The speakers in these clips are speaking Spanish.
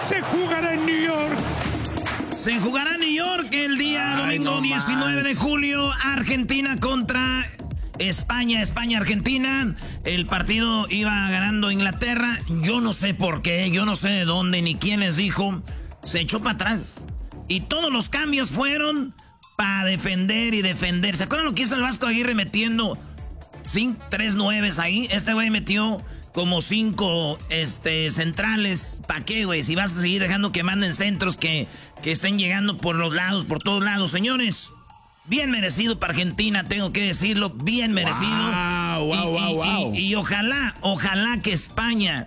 se jugará en New York. Se jugará en New York el día domingo 19 de julio. Argentina contra España. España-Argentina. El partido iba ganando Inglaterra. Yo no sé por qué, yo no sé de dónde ni quién les dijo. Se echó para atrás. Y todos los cambios fueron para defender y defender. ¿Se acuerdan lo que hizo el Vasco Aguirre metiendo 3 nueves ahí? Este güey metió como 5 centrales. ¿Para qué, güey? Si vas a seguir dejando que manden centros que estén llegando por los lados, por todos lados. Señores, bien merecido para Argentina, tengo que decirlo. Bien merecido. Wow. Y ojalá que España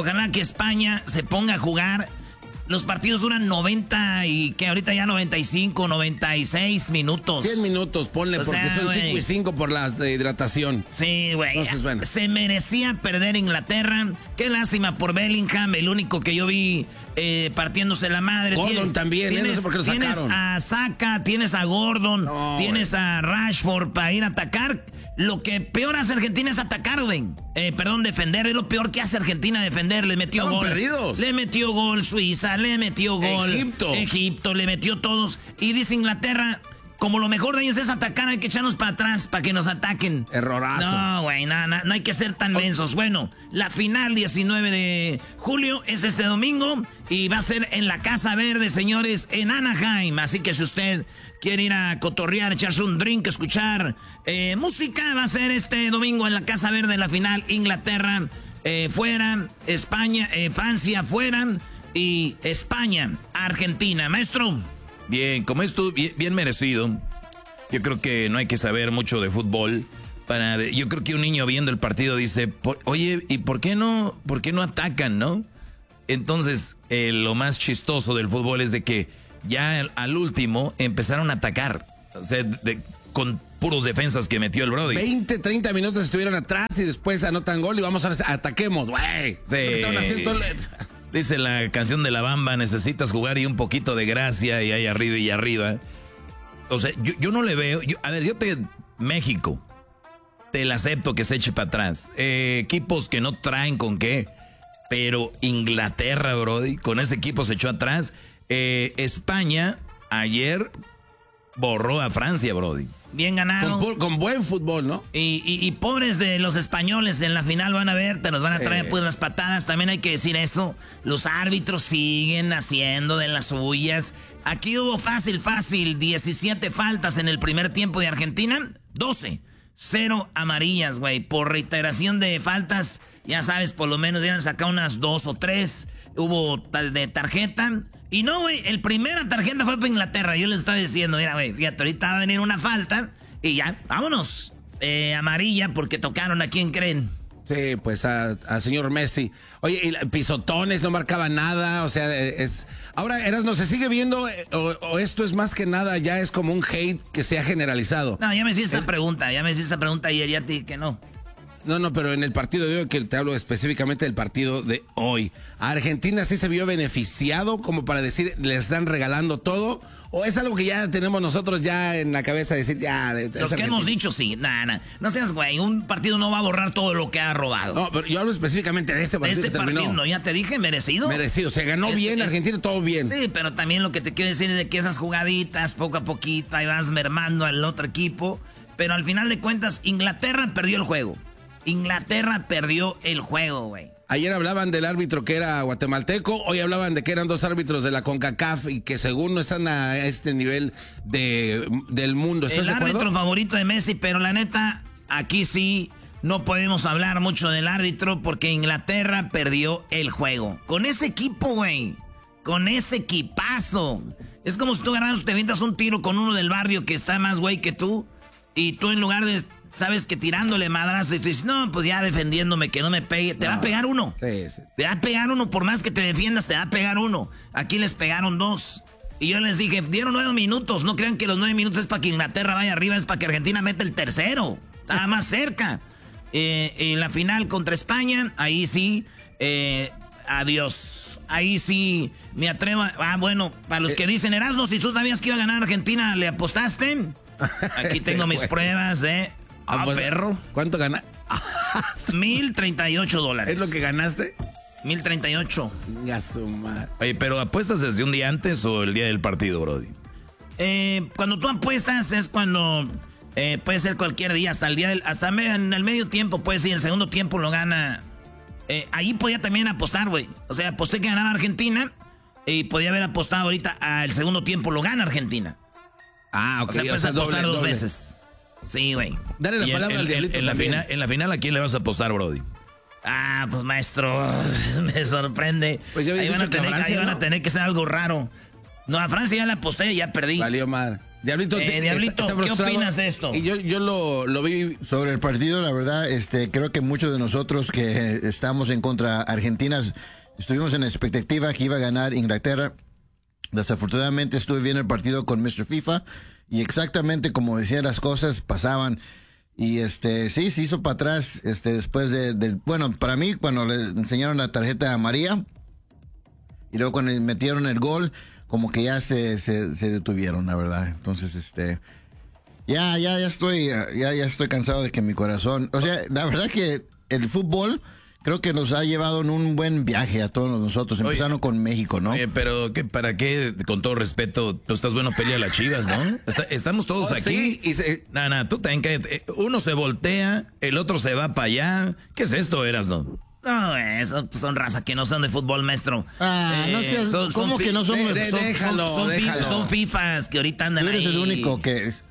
se ponga a jugar. Los partidos duran 90 y que ahorita ya 95, 96 minutos. 100 minutos, ponle, porque son 5 y 5 por la hidratación. Sí, güey. Entonces, bueno. Se merecía perder Inglaterra. Qué lástima por Bellingham, el único que yo vi partiéndose la madre. Gordon también, no sé por qué lo sacaron. Tienes a Saka, tienes a Gordon, tienes a Rashford para ir a atacar. Lo que peor hace Argentina es atacar, güey. Defender. Es lo peor que hace Argentina, defender. Le metió Estaban gol. perdidos. Le metió gol Suiza, le metió gol Egipto, le metió todos. Y dice Inglaterra, como lo mejor de ellos es atacar, hay que echarnos para atrás para que nos ataquen. Errorazo. No, güey, no hay que ser tan mensos. Bueno, la final 19 de julio es este domingo y va a ser en la Casa Verde, señores, en Anaheim. Así que si usted quiere ir a cotorrear, echarse un drink, escuchar música, va a ser este domingo en la Casa Verde la final. Inglaterra fuera, España, Francia fuera y España, Argentina. Maestro. Bien, como esto bien merecido. Yo creo que no hay que saber mucho de fútbol. Yo creo que un niño viendo el partido dice, oye, ¿y por qué no atacan, no? Entonces, lo más chistoso del fútbol es de que ya al último empezaron a atacar. O sea, con puros defensas que metió el Brody. 20, 30 minutos estuvieron atrás y después anotan gol y vamos a ataquemos, güey. Sí. Dice la canción de La Bamba, necesitas jugar y un poquito de gracia y ahí arriba y arriba. O sea, yo no le veo... México, te la acepto que se eche para atrás. Equipos que no traen con qué. Pero Inglaterra, Brody, con ese equipo se echó atrás. España ayer borró a Francia, Brody. Bien ganado. Con buen fútbol, ¿no? Y pobres de los españoles en la final van a ver, te los van a traer pues las patadas. También hay que decir eso. Los árbitros siguen haciendo de las suyas. Aquí hubo fácil, 17 faltas en el primer tiempo de Argentina. 0 amarillas, güey. Por reiteración de faltas, ya sabes, por lo menos ya han sacado unas 2 o 3. Hubo de tarjeta. Y no, güey, el primera tarjeta fue para Inglaterra. Yo les estaba diciendo, mira, güey, fíjate, ahorita va a venir una falta y ya, vámonos. Amarilla porque tocaron a quién creen. Sí, pues al señor Messi. Oye, y pisotones, no marcaba nada, o sea, Ahora, Erasmo, ¿se sigue viendo o esto es más que nada, ya es como un hate que se ha generalizado? No, ya me hiciste esa pregunta ayer, ya te dije que no. No, pero en el partido de hoy, que te hablo específicamente del partido de hoy, ¿a Argentina sí se vio beneficiado como para decir, le están regalando todo? ¿O es algo que ya tenemos nosotros ya en la cabeza de decir, ya... Los que hemos dicho, sí, no seas güey, un partido no va a borrar todo lo que ha robado. No, pero yo hablo específicamente de este partido que terminó. No, ya te dije, merecido. Merecido, se ganó bien Argentina, todo bien. Sí, pero también lo que te quiero decir es de que esas jugaditas, poco a poquito, ahí vas mermando al otro equipo. Pero al final de cuentas, Inglaterra perdió el juego. Güey. Ayer hablaban del árbitro que era guatemalteco, hoy hablaban de que eran 2 árbitros de la CONCACAF y que según no están a este nivel del mundo. ¿Estás de acuerdo? El árbitro favorito de Messi, pero la neta, aquí sí no podemos hablar mucho del árbitro porque Inglaterra perdió el juego. Con ese equipo, güey. Con ese equipazo. Es como si tú te avientas un tiro con uno del barrio que está más güey que tú y tú en lugar de... Sabes que tirándole madrazos y dices, no, pues ya defendiéndome que no me pegue. Te va a pegar uno. Sí. Te va a pegar uno, por más que te defiendas, te va a pegar uno. Aquí les pegaron 2. Y yo les dije, dieron 9 minutos. No crean que los 9 minutos es para que Inglaterra vaya arriba, es para que Argentina meta el tercero. Estaba más cerca. En la final contra España, ahí sí, adiós. Ahí sí me atrevo. Bueno, para los que dicen, Erasmo, si tú sabías que iba a ganar Argentina, ¿le apostaste? Aquí tengo mis pruebas, pues, perro. ¿Cuánto ganaste? $1,038. ¿Es lo que ganaste? 1038. Ya su madre. Oye, pero ¿apuestas desde un día antes o el día del partido, brody? Cuando tú apuestas es cuando puede ser cualquier día, hasta en el medio tiempo, puede ser, el segundo tiempo lo gana. Ahí podía también apostar, güey. O sea, aposté que ganaba Argentina y podía haber apostado ahorita al segundo tiempo lo gana Argentina. Ah, ok. O sea, puedes apostar doble. dos veces. Sí, güey. Dale la Y palabra al diablito en la también. final, ¿a quién le vas a apostar, brody? Ah, pues maestro, me sorprende. Pues ya habías ahí van, dicho que a Francia, van a ¿no? tener que ser algo raro. No, a Francia ya la aposté y ya perdí. Valió madre. Diablito, Diablito, está ¿qué frustrado. opinas de esto? Y yo lo vi. Sobre el partido, la verdad, creo que muchos de nosotros que estamos en contra Argentina estuvimos en la expectativa que iba a ganar Inglaterra. Desafortunadamente estuve viendo el partido con Mr. FIFA y exactamente como decía las cosas pasaban. Y sí, se hizo para atrás después bueno, para mí cuando le enseñaron la tarjeta a María y luego cuando metieron el gol, como que ya se detuvieron, la verdad. Entonces, ya estoy cansado de que mi corazón, o sea, la verdad que el fútbol creo que nos ha llevado en un buen viaje a todos nosotros, empezando con México, ¿no? Oye, pero ¿para qué? Con todo respeto, tú estás bueno, pelea a las Chivas, ¿no? Estamos todos aquí. Sí, No, tú también cállate. Uno se voltea, el otro se va para allá. ¿Qué es esto, Erasno? No, eso son raza que no son de fútbol, maestro. No seas, ¿cómo que no somos? Déjalo. Son FIFAs que ahorita andan Tú eres ahí. el único que es.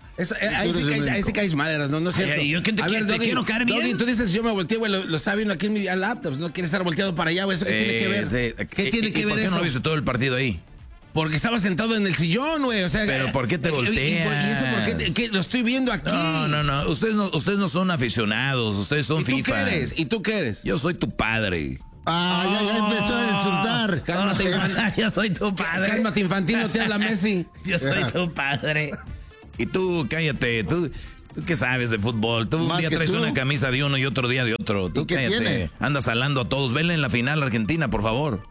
Ahí sí caes mal, no es cierto. Ay, yo que te quiero caer bien. Doggy, tú dices que yo me volteé, güey, lo estaba viendo aquí en mi laptop, no quiere estar volteado para allá, güey, ¿eso qué tiene que ver? ¿Qué tiene que ver ¿Por qué eso? no viste todo el partido ahí? Porque estaba sentado en el sillón, güey, o sea... ¿Pero por qué te volteas? ¿Y eso por qué? ¿Qué? Lo estoy viendo aquí. No. Ustedes no son aficionados, ustedes son ¿Y tú FIFA. qué eres? ¿Y tú qué eres? Yo soy tu padre. Ya empezó a insultar. Cálmate, Yo soy tu padre. Cálmate, infantino, te habla Messi. Yo soy tu padre. Y tú, cállate, ¿tú qué sabes de fútbol? Tú un Más día que traes tú. una camisa de uno y otro día de otro. Tú qué cállate. tiene? Andas alando a todos. Venle en la final Argentina, por favor.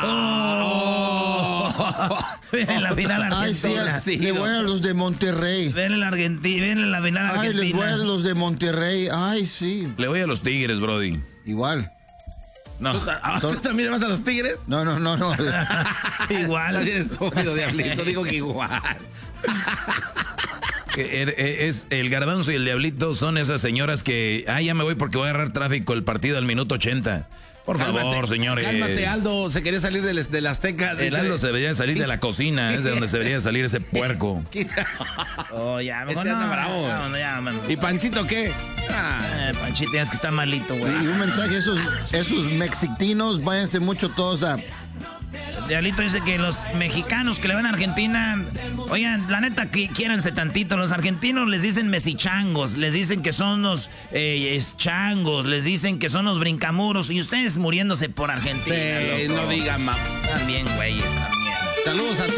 Ven en la final Ay, sí, Argentina. le voy a los de Monterrey. Ven en la Argentina, ven en la final Ay, les voy a Argentina. los de Monterrey. Ay, sí. Le voy a los Tigres, Brody. Igual. No. ¿Tú también le vas a los Tigres? No. Igual. Así es estúpido, diablito, digo que igual. Es el Garbanzo y el Diablito son esas señoras que, ya me voy porque voy a agarrar tráfico el partido al minuto 80. Por favor, señores. Cálmate, Aldo, se quería salir del Azteca. El Aldo se debería salir de la cocina, es de donde se debería salir ese puerco. Oh, ya, mejor Este no. anda bravo, güey. No, ya, mano. ¿Y Panchito qué? Panchito, es que está malito, güey. Y un mensaje, esos mexicanos, váyanse mucho todos a... Diablito dice que los mexicanos que le van a Argentina, oigan, la neta, que quiéranse tantito. Los argentinos les dicen mesichangos, les dicen que son los changos, les dicen que son los brincamuros y ustedes muriéndose por Argentina. Sí, loco. no digan, mamá. También, güeyes, también. Saludos a ti.